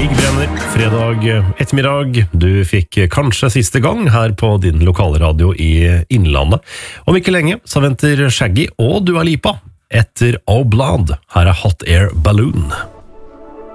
Stig Brenner, fredag ettermiddag. Du fikk kanskje siste gang her på din lokale radio i Innlandet. Om ikke lenge så venter Shaggy og Dua Lipa etter Oblad. Her er Hot Air Balloon.